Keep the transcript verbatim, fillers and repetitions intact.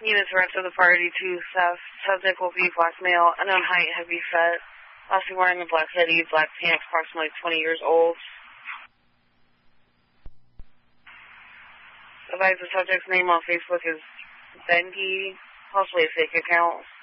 Units rent of the party to theft. Subject will be black male, unknown height, heavy set. Lastly wearing a black hoodie, black pants, approximately twenty years old. Advise the subject's name on Facebook is Bengi, possibly a fake account.